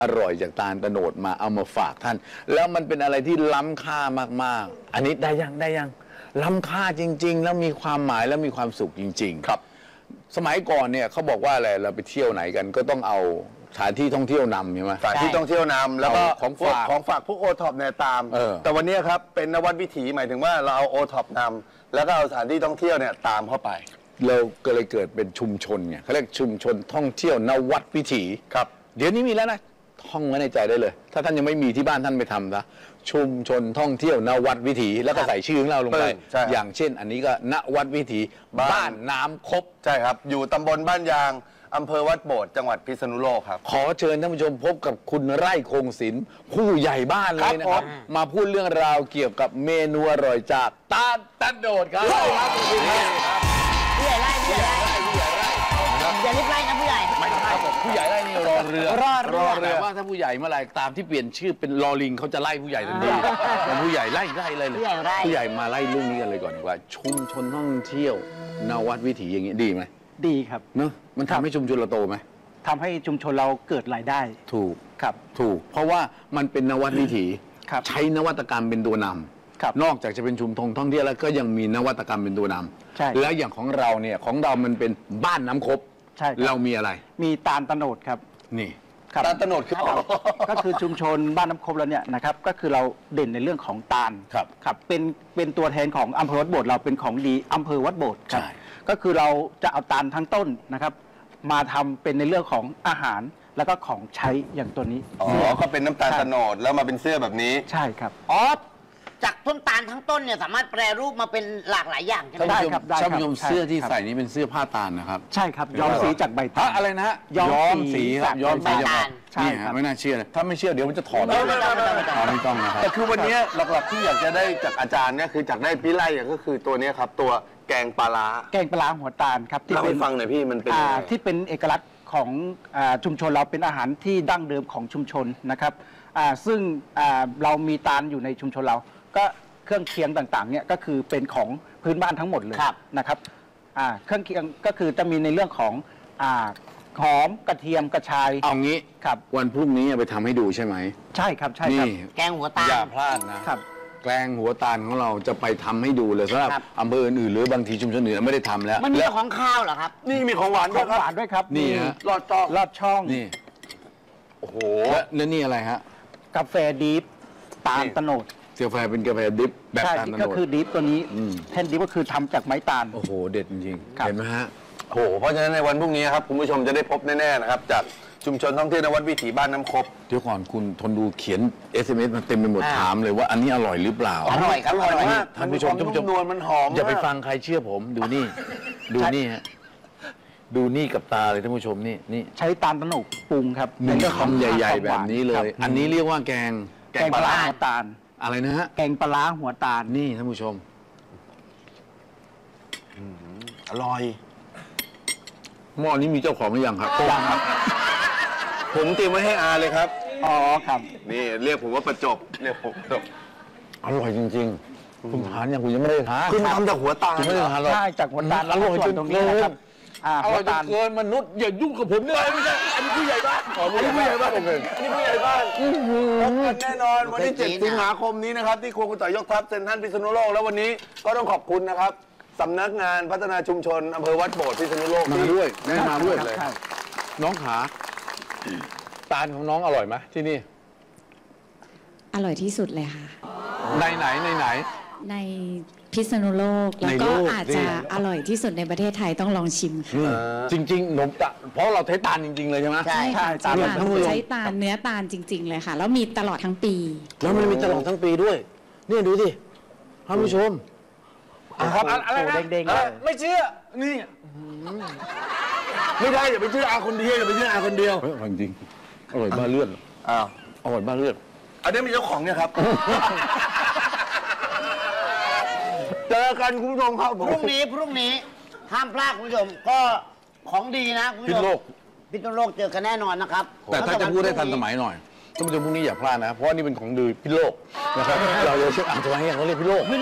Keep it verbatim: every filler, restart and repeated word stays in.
อร่อยจากตาลตะโนดมาเอามาฝากท่าน แล้วมันเป็นอะไรที่ล้ำค่ามากๆอันนี้ได้ยังได้ยังล้ำค่าจริงๆแล้วมีความหมายแล้วมีความสุขจริงๆครับสมัยก่อนเนี่ยเขาบอกว่าอะไรเราไปเที่ยวไหนกันก็ต้องเอาสถานที่ท่องเที่ยวนำใช่ไหมสถานที่ท่องเที่ยวนำแล้วก็ของฝากของฝากพวกโอท็อปเนี่ยตามเออแต่วันนี้ครับเป็นนวัดวิถีหมายถึงว่าเราเอาโอท็อปนำแล้วก็เอาสถานที่ท่องเที่ยวเนี่ยตามเข้าไปเราก็เลยเกิดเป็นชุมชนไงเขาเรียกชุมชนท่องเที่ยวนวัดวิถีครับเดี๋ยวนี้มีแล้วนะท่องไว้ในใจได้เลยถ้าท่านยังไม่มีที่บ้านท่านไปทำนะชุมชนท่องเที่ยวนวัดวิถีแล้วก็ใส่ชื่อของเราลงไปอย่างเช่นอันนี้ก็นวัดวิถีบ้านน้ำคบใช่ครับอยู่ตำบลบ้านยางอำเภอวัดโบสถ์จังหวัดพิษณุโลกครับขอเชิญท่านผู้ชมพบกับคุณไร่คงศิลป์ผู้ใหญ่บ้านเลยนะครับมาพูดเรื่องราวเกี่ยวกับเมนูอร่อยจากตาลตะโนดครับผู้ใหญ่ไร่ผู้ใหญ่ไร่ผู้ใหญ่ไร่อย่ารีบไล่นะผู้ใหญ่ไม่ใช่ผมผู้ใหญ่ไร่นี่รอเรือรอเรือแต่ว่าถ้าผู้ใหญ่เมื่อไหร่ตามที่เปลี่ยนชื่อเป็นลอลิงเขาจะไล่ผู้ใหญ่ทันทีเป็นผู้ใหญ่ไล่ไล่เลยผู้ใหญ่ไล่ผู้ใหญ่มาไล่เรื่องนี้กันเลยก่อนดีกว่าชุมชนท่องเที่ยวนวัดวิถีอย่างนี้ดีไหมดีครับเนอะมันทำให้ชุมชนเราโตไหมทำให้ชุมชนเราเกิดรายได้ถูกครับถูกเพราะว่ามันเป็นนวัดวิถีใช้นวัตกรรมเป็นตัวนำนอกจากจะเป็นชุมชนท่องเที่ยวแล้วก็ยังมีนวัตกรรมเป็นตัวนำใช่แล้วอย่างของเราเนี่ยของเรามันเป็นบ้านน้ำคบใช่เรามีอะไรมีตาลตะโนดครับนี่ตาลตะโนดคือก็คือชุมชนบ้านน้ำคบแล้วเนี่ยนะครับก็คือเราเด่นในเรื่องของตาลครับครับเป็นเป็นตัวแทนของอำเภอวัดโบสถ์เราเป็นของดีอำเภอวัดโบสถ์ใช่ก็คือเราจะเอาตาลทั้งต้นนะครับมาทำเป็นในเรื่องของอาหารแล้วก็ของใช้อย่างตัวนี้อ๋อก็เป็นน้ำตาลตะโนดแล้วมาเป็นเสื้อแบบนี้ใช่ครับอ๋อจากต้นตาลทั้งต้นเนี่ยสามารถแปรรูปมาเป็นหลากหลายอย่างใช่ไหมได้ครับได้ครับท่านผู้ชมเสื้อที่ใส่นี้เป็นเสื้อผ้าตาลนะครับใช่ครับย้อมสีจากใบตาลอะไรนะฮะย้อมสีครับย้อมสีจากใช่นี่ฮะไม่น่าเชื่อเลยถ้าไม่เชื่อเดี๋ยวมันจะถอดไม่ต้องไม่ต้องนะครับแต่คือวันนี้หลักๆที่อยากจะได้จากอาจารย์เนี่ยคือจากได้พี่ไล่ก็คือตัวนี้ครับตัวแกงปลาร้าแกงปลาหัวตาลครับที่เป็นฟังหน่อยพี่มันเป็นที่เป็นเอกลักษณ์ของชุมชนเราเป็นอาหารที่ดั้งเดิมของชุมชนนะครับซึ่งเรามีตาลอยู่ในชุมชนเราก็เครื่องเคียงต่างๆเนี่ยก็คือเป็นของพื้นบ้านทั้งหมดเลยนะครับเครื่องเคียงก็คือจะมีในเรื่องของหอมกระเทียมกระชายเอางี้ครับวันพรุ่งนี้ไปทำให้ดูใช่ไหมใช่ครับใช่ครับแกงหัวตาลอย่าพลาดนะครับแกงหัวตาลของเราจะไปทำให้ดูเลยสำหรับอำเภออื่นหรือบางทีชุมชนอื่นไม่ได้ทำแล้วมันมีของข้าวเหรอครับนี่มีของหวานด้วยครับหวานด้วยครับนี่ฮะลอดช่องลอดช่องนี่โอ้โหแล้วนี่อะไรฮะกาแฟดิฟตาลตะโนดกาแฟเป็นกาแฟดิฟแบบตาลตะโนดก็คือดิฟตัวนี้แทนดิฟก็คือทำจากไม้ตาลโอ้โหเด็ดจริงๆเห็นไหมฮะโอ้โหเพราะฉะนั้นในวันพรุ่งนี้ครับคุณผู้ชมจะได้พบแน่ๆนะครับจากชุมชนท่องเที่ยวนวัดวิถีบ้านน้ำคบเดี๋ยวก่อนคุณทนดูเขียน เอส เอ็ม เอส มาเต็มไปหมดถามเลยว่าอันนี้อร่อยหรือเปล่าอร่อยครับอร่อยมากท่านผู้ชมท่านผู้ชมนวลมันหอมอย่าไปฟังใครเชื่อผมดูนี่ดูนี่ฮะดูนี่กับตาเลยท่านผู้ชมนี่นี่ใช้ตาลตะโนดปรุงครับหนึ่งคำใหญ่ๆแบบนี้เลยอันนี้เรียกว่าแกงแกงปลาหัวตาลอะไรนะฮะแกงปลาหัวตาลนี่ท่านผู้ชมอร่อยหม้อนี้มีเจ้าของหรือยังครับยังครับผมเตรียมไว้ให้อาเลยครับอ๋อครับนี่เรียกผมว่าประจบเรียกผมประจบอร่อยจริงๆคุณทานยังคุณยังไม่ได้ทานคุณทำจากหัวตาลไม่ได้ทานหรอกใช่จากหัวตาลอร่อยจนตรงนี้นะครับอร่อยจนเกินมนุษย์อย่ายุ่งกับผมเลยไม่ใช่อันนี้ผู้ใหญ่บ้านอันนี้ผู้ใหญ่บ้านอันนี้ผู้ใหญ่บ้านพบกันแน่นอนวันที่เจ็ดสิงหาคมนี้นะครับที่ครัวคุณต่อยยกทัพเซ็นทรัลพิษณุโลกแล้ววันนี้ก็ต้องขอบคุณนะครับสำนักงานพัฒนาชุมชนอำเภอวัดโบสถ์พิษณุโลกมาด้วยแน่มาด้วยเลยน้องขาตาลของน้องอร่อยไหมที่นี่อร่อยที่สุดเลยค่ะในไหนในไหนในพิษณุโลกแล้วก็อาจจะอร่อยที่สุดในประเทศไทยต้องลองชิมค่ะจริงๆหนมตะเพราะเราใช้ตาลจริงๆเลยใช่ไหมใช่ค่ะใช้ตาลใช้ตาลเนื้อตาลจริงๆเลยค่ะแล้วมีตลอดทั้งปีแล้วมันมีตลอดทั้งปีด้วยนี่ดูสิท่านผู้ชมครับอะไรนะเด้งๆไม่เชื่อนี่ไม่ได้อย่าไปเชื่ออาคนเดียวอย่าไปเชื่ออาคนเดียวเฮ้ยจริงอร่อยบ้าเลือดอ้าวอร่อยบ้าเลือดอันนี้มีเจ้าของเนี่ยครับเจอกันคุณผู้ชมครับพรุ่งนี้พรุ่งนี้ห้ามพลาดคุณผู้ชมก็ของดีนะคุณผู้ชมพิษณุโลกเจอกันแน่นอนนะครับแต่ถ้าจะพูดได้ทันสมัยหน่อยท่านผู้ชมพรุ่งนี้อย่าพลาดนะเพราะนี่เป็นของดีพิษณุโลกนะครับเราจะเช็คอ่านสมัยอย่างเขาเรียกพิษณุโลก